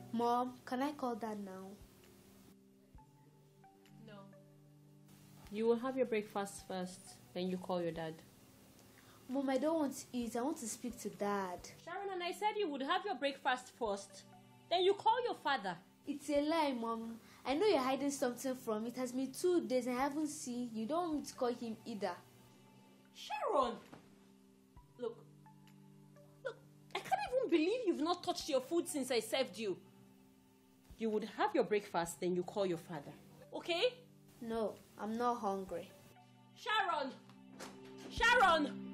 Mom, can I call Dad now? No. You will have your breakfast first, then you call your dad. Mom, I don't want to eat. I want to speak to Dad. Sharon, and I said you would have your breakfast first, then you call your father. It's a lie, Mom. I know you're hiding something from me. It has been 2 days and I haven't seen you. Don't want me to call him either. Sharon! Look, I can't even believe you've not touched your food since I served you. You would have your breakfast, then you call your father. Okay? No, I'm not hungry. Sharon! Sharon!